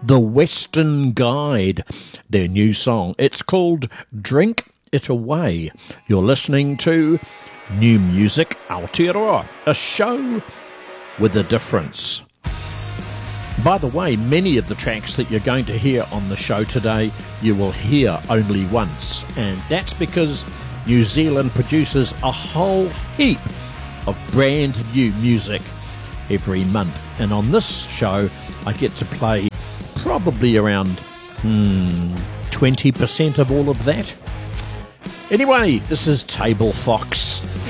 The Western Guide, their new song. It's called Drink It Away. You're listening to New Music Aotearoa, a show with a difference. By the way, many of the tracks that you're going to hear on the show today, you will hear only once. And that's because New Zealand produces a whole heap of brand new music every month. And on this show, I get to play probably around 20% of all of that. Anyway, this is Table Fox